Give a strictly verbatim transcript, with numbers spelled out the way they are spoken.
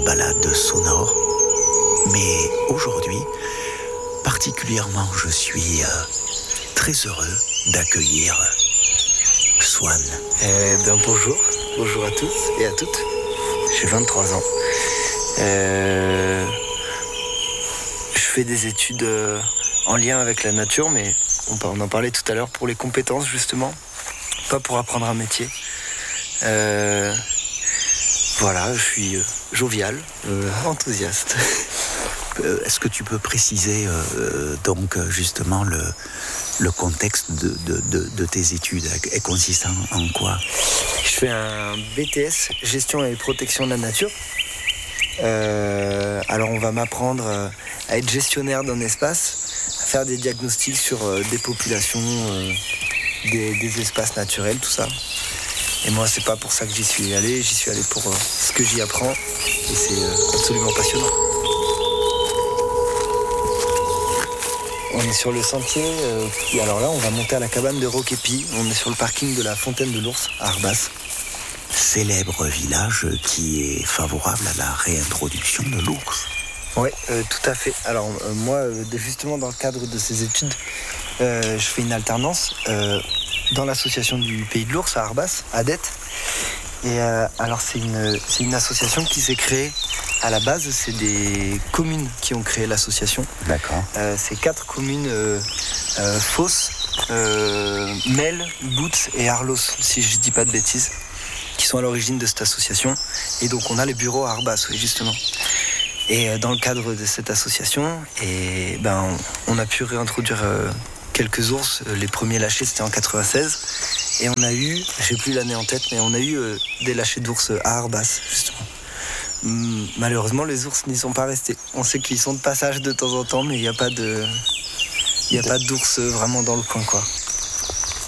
balade sonore. Mais aujourd'hui, particulièrement, je suis euh, très heureux d'accueillir Swan. Euh, ben bonjour, bonjour à tous et à toutes. J'ai vingt-trois ans. Euh, je fais des études euh, en lien avec la nature, mais on, on en parlait tout à l'heure pour les compétences justement, pas pour apprendre un métier. Euh, voilà, je suis euh, jovial, euh, enthousiaste. Euh, est-ce que tu peux préciser euh, donc justement le, le contexte de, de, de, de tes études et consistant en quoi? Je fais un B T S, gestion et protection de la nature. Euh, alors on va m'apprendre à être gestionnaire d'un espace, à faire des diagnostics sur euh, des populations, euh, des, des espaces naturels, tout ça. Et moi c'est pas pour ça que j'y suis allé, j'y suis allé pour euh, ce que j'y apprends et c'est euh, absolument passionnant. On est sur le sentier, euh, qui, alors là on va monter à la cabane de Roquepi, on est sur le parking de la Fontaine de l'Ours à Arbas. Célèbre village qui est favorable à la réintroduction de l'ours. Oui, euh, tout à fait. Alors euh, moi, euh, justement dans le cadre de ces études, euh, je fais une alternance euh, dans l'association du Pays de l'Ours à Arbas, à Dette. Et euh, alors c'est une, c'est une association qui s'est créée. À la base, c'est des communes qui ont créé l'association. D'accord. Euh, c'est quatre communes euh, euh, Fos, euh, Mel, Boutz et Arlos, si je ne dis pas de bêtises, qui sont à l'origine de cette association. Et donc on a les bureaux à Arbas, oui, justement. Et euh, dans le cadre de cette association, et, ben, on, on a pu réintroduire euh, quelques ours. Les premiers lâchés, c'était en quatre-vingt-seize. Et on a eu, j'ai plus l'année en tête, mais on a eu euh, des lâchers d'ours à Arbas, justement. Malheureusement, les ours n'y sont pas restés. On sait qu'ils sont de passage de temps en temps, mais il n'y a pas de, il n'y a pas d'ours vraiment dans le coin, quoi.